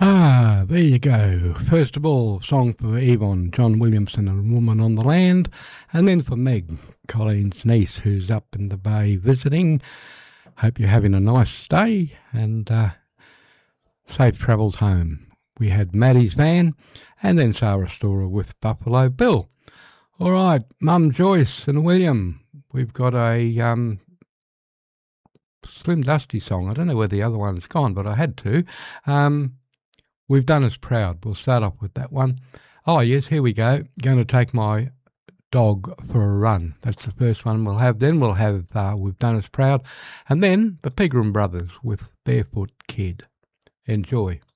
There you go. First of all, song for Yvonne, John Williamson and Woman on the Land, and then for Meg, Colleen's niece, who's up in the bay visiting. Hope you're having a nice day and safe travels home. We had Maddie's Van and then Sarah Storer with Buffalo Bill. All right, Mum Joyce and William, we've got a Slim Dusty song. I don't know where the other one's gone, but I had to. We've Done Us Proud. We'll start off with that one. Oh, yes, here we go. Going to take my dog for a run. That's the first one we'll have. Then we'll have We've Done Us Proud. And then the Pegram Brothers with Barefoot Kid. Enjoy.